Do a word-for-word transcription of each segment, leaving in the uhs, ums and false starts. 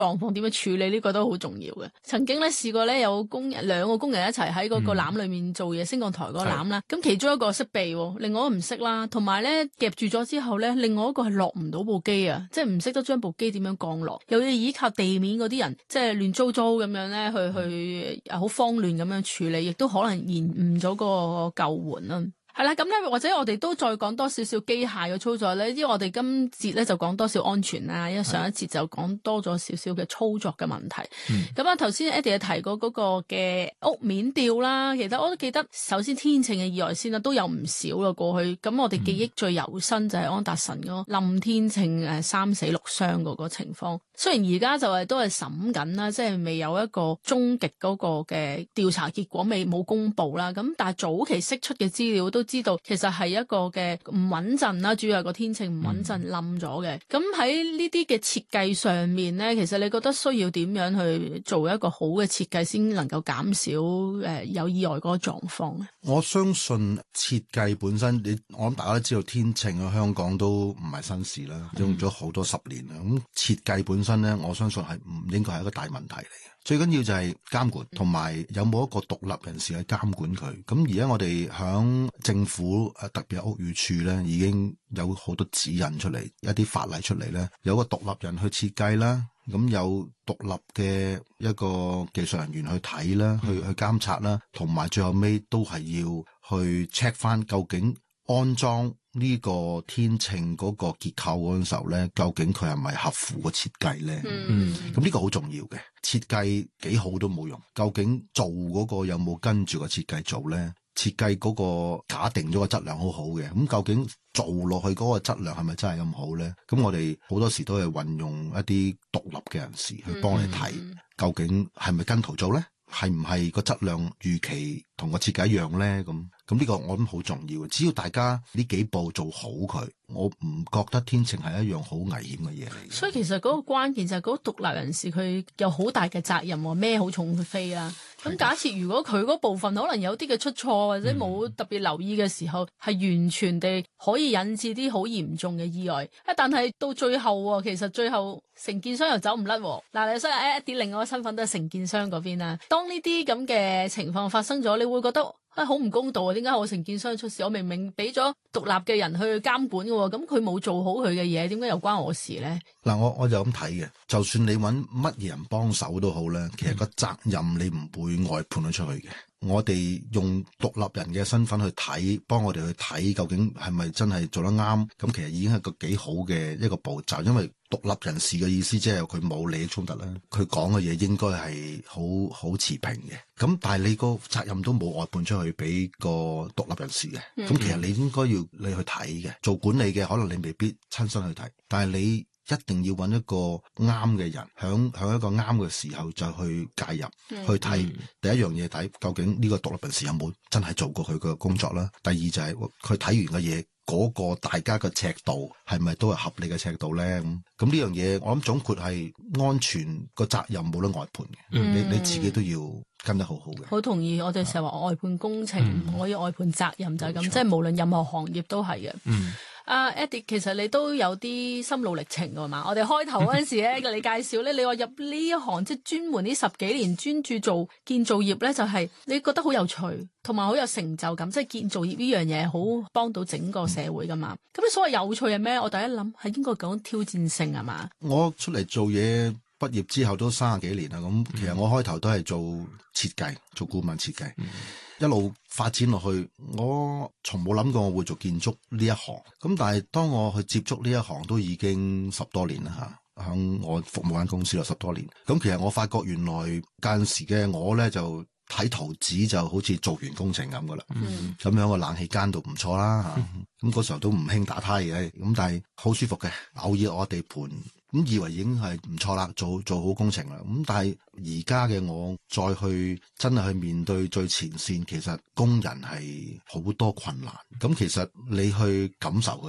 狀況點樣處理呢個都好重要嘅。曾經咧試過咧有工人兩個工人一齊喺嗰個籃裏面做嘢，嗯、升降台嗰個籃啦，咁其中一個識避，另外一個唔識啦，同埋咧夾住咗之後咧，另外一個係落唔到部機啊，即係唔識得將部機點樣降落，又要依靠地面嗰啲人即係亂糟糟咁樣咧去去好慌亂咁樣處理，亦都可能延誤咗個救援啦。係啦，咁咧或者我哋都再講多少少機械嘅操作咧，因為我哋今節咧就講多少安全啦，因為上一節就講多咗少少嘅操作嘅問題。咁啊、嗯，頭先 Eddie 提過嗰個嘅屋面吊啦，其實我都記得，首先天秤嘅意外先啦，都有唔少啦過去。咁我哋記憶最猶新就係安達臣嗰個冧天秤誒三死六傷嗰個情況。雖然而家就係都係審緊啦，即係未有一個終極嗰個嘅調查結果未冇公布啦。咁但係早期釋出嘅資料都知道其實係一個嘅唔穩陣啦，主要係個天秤唔穩陣冧咗嘅。咁喺呢啲嘅設計上面咧，其實你覺得需要點樣去做一個好嘅設計先能夠減少誒有意外嗰個狀況咧？ 我相信設計本身，你我諗大家都知道天秤喺香港都唔係新事啦，用咗好多十年啦。咁設計本身咧，我相信係唔應該係一個大問題嚟嘅。最緊要就係監管，同埋有冇一個獨立人士去監管佢。咁而家我哋響政府誒，特別係屋宇署咧，已經有好多指引出嚟，一啲法例出嚟咧，有個獨立人去設計啦，咁有獨立嘅一個技術人員去睇啦，去去監察啦，同埋最後尾都係要去 check 翻究竟安裝呢個天秤嗰個結構嗰陣時候咧，究竟佢係咪合乎個設計咧？嗯，咁呢個好重要嘅，設計幾好都冇用，究竟做嗰個有冇跟住個設計做咧？設計嗰個假定咗個質量好好嘅，咁究竟做落去嗰個質量係咪真係咁好咧？咁我哋好多時都係運用一啲獨立嘅人士去幫你睇，嗯、究竟係咪跟圖做咧？係唔係個質量預期同個設計一樣咧？咁咁呢個我諗好重要。只要大家呢幾步做好佢，我唔覺得天秤係一樣好危險嘅嘢嚟。 所以其實嗰個關鍵就係嗰個獨立人士佢有好大嘅責任，孭好重嘅飛啦。咁假設如果佢嗰部分可能有啲嘅出錯或者冇特別留意嘅時候，係、嗯、完全地可以引致啲好嚴重嘅意外。啊，但係到最後其實最後承建商又走唔甩。嗱，你所以 Eddie 另外一個身份都係承建商嗰邊啦。當呢啲咁嘅情況發生咗，你會覺得啊好唔公道啊！點解我承建商出事？我明明俾咗獨立嘅人去監管嘅，咁佢冇做好佢嘅嘢，點解又關我事咧？ 嗱，我我就咁睇嘅，就算你揾乜嘢人幫手都好咧，其實個責任你唔會外判咗出去嘅。我哋用獨立人嘅身份去睇，幫我哋去睇究竟係咪真係做得啱，咁其實已經係個幾好嘅一個步驟。因為獨立人士嘅意思即係佢冇利益衝突啦，佢講嘅嘢應該係好好持平嘅。咁但係你個責任都冇外判出去俾個獨立人士嘅，咁、嗯、其實你應該要你去睇嘅。做管理嘅可能你未必親身去睇，但係你一定要揾一個啱嘅人，響響一個啱嘅時候就去介入，嗯、去睇第一樣嘢，睇究竟呢個獨立人士有冇真係做過佢嘅工作啦。第二就係佢睇完嘅嘢，嗰、嗰個大家嘅尺度係咪都係合理嘅尺度咧？咁咁呢樣嘢，我諗總括係安全個責任冇得外判嘅，嗯、你你自己都要跟得好好嘅。 好同意，我哋成日話外判工程唔、嗯、可以外判責任就係咁，錯即係無論任何行業都係嘅。嗯啊、uh, Eddie 其實你都有啲心路歷程㗎嘛？我哋開頭嗰陣時咧，你介紹咧，你話入呢一行即係專門呢十幾年專注做建造業咧，就係、是、你覺得好有趣，同埋好有成就感，即係建造業呢樣嘢好幫到整個社會噶嘛？咁你所謂有趣係咩？我第一諗係應該講挑戰性係嘛？ 我出嚟做嘢畢業之後都三十幾年啦，咁其實我開頭都係做設計，做顧問設計。嗯一路發展落去，我從冇諗過我會做建築呢一行。咁但係當我去接觸呢一行，都已經十多年啦吓，響我服務間公司有十多年。咁其實我發覺原來間時嘅我咧就睇圖紙就好似做完工程咁噶啦。咁、嗯、樣個冷氣間度唔錯啦吓。咁嗰、嗯、時候都唔興打呔嘅，咁但係好舒服嘅。偶爾我地盤。咁以為已經係唔錯啦，做做好工程啦。咁但係而家嘅我再去真係去面對最前線，其實工人係好多困難。咁其實你去感受佢哋，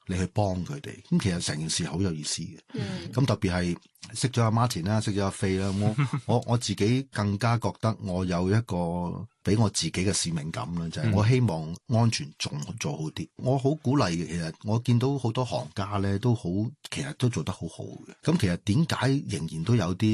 你去幫佢哋。咁其實成件事好有意思嘅。 嗯， 咁特別係識咗阿 Martin 啦，識咗阿飛啦，我我我自己更加覺得我有一個俾我自己嘅使命感啦，就係、是、我希望安全仲做好啲。我好鼓勵嘅，其實我見到好多行家咧都好，其實都做得好好嘅。咁其實點解仍然都有啲